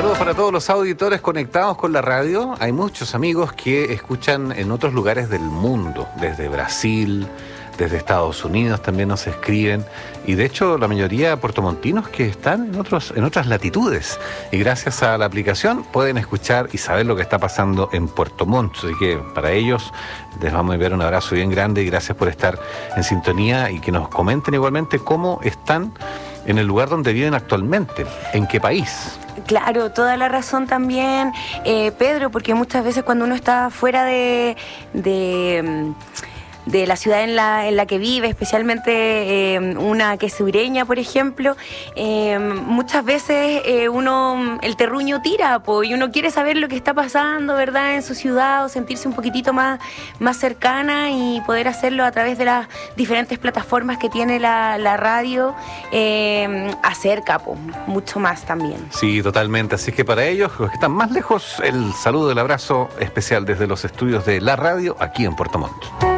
Saludos para todos los auditores conectados con la radio. Hay muchos amigos que escuchan en otros lugares del mundo, desde Brasil, desde Estados Unidos también nos escriben, y de hecho la mayoría puertomontinos que están en otras latitudes, y gracias a la aplicación pueden escuchar y saber lo que está pasando en Puerto Montt. Así que para ellos les vamos a enviar un abrazo bien grande y gracias por estar en sintonía y que nos comenten igualmente cómo están en el lugar donde viven actualmente, en qué país. Claro, toda la razón también, Pedro, porque muchas veces cuando uno está fuera de la ciudad en la que vive, especialmente una que es sureña, por ejemplo, muchas veces el terruño tira, y uno quiere saber lo que está pasando, ¿verdad?, en su ciudad, o sentirse un poquitito más cercana y poder hacerlo a través de las diferentes plataformas que tiene la radio, acerca mucho más también. Sí, totalmente. Así que para ellos, los que están más lejos, el saludo, el abrazo especial desde los estudios de la radio aquí en Puerto Montt.